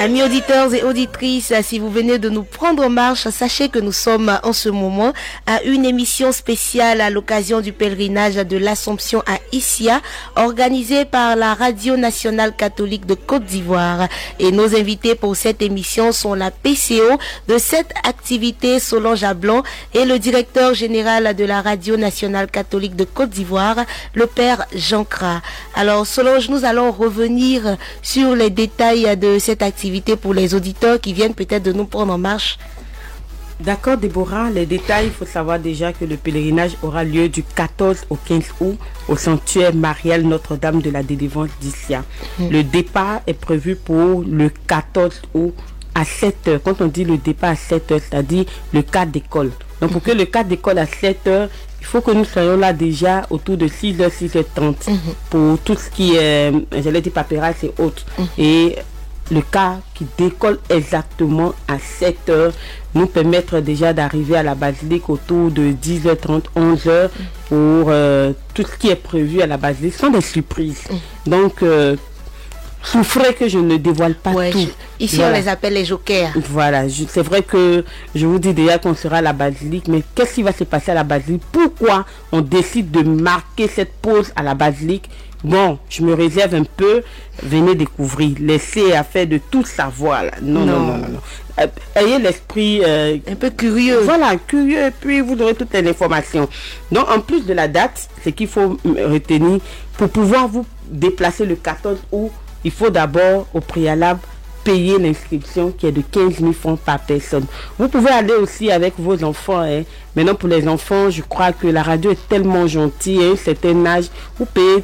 Amis auditeurs et auditrices, si vous venez de nous prendre en marche, sachez que nous sommes en ce moment à une émission spéciale à l'occasion du pèlerinage de l'Assomption à Issia, organisée par la Radio Nationale Catholique de Côte d'Ivoire. Et nos invités pour cette émission sont la PCO de cette activité, Solange Ablon, et le directeur général de la Radio Nationale Catholique de Côte d'Ivoire, le père Jean Kra. Alors Solange, nous allons revenir sur les détails de cette activité pour les auditeurs qui viennent peut-être de nous prendre en marche. D'accord Déborah, les détails, il faut savoir déjà que le pèlerinage aura lieu du 14 au 15 août au sanctuaire marial Notre-Dame de la Délivrance d'Issia. Le départ est prévu pour le 14 août à 7h. Quand on dit le départ à 7h, c'est-à-dire le cadre d'école. Donc pour que le cadre d'école à 7h, il faut que nous soyons là déjà autour de 6h, 6h30 pour tout ce qui est, j'allais dire paperasse et autres. Et le cas qui décolle exactement à 7h nous permettre déjà d'arriver à la basilique autour de 10h30, 11h pour tout ce qui est prévu à la basilique. Ce sont des surprises. Donc, souffrez que je ne dévoile pas tout. Ici, voilà. On les appelle les jokers. Voilà, c'est vrai que je vous dis déjà qu'on sera à la basilique, mais qu'est-ce qui va se passer à la basilique? Pourquoi on décide de marquer cette pause à la basilique? Bon, je me réserve un peu, venez découvrir, laissez affaire de tout savoir là. Non. Ayez l'esprit un peu curieux. Voilà, curieux, et puis vous aurez toutes les informations. Donc en plus de la date, ce qu'il faut retenir, pour pouvoir vous déplacer le 14 août, il faut d'abord au préalable payer l'inscription qui est de 15 000 francs par personne. Vous pouvez aller aussi avec vos enfants. Maintenant, pour les enfants, je crois que la radio est tellement gentille. À un certain âge, vous payez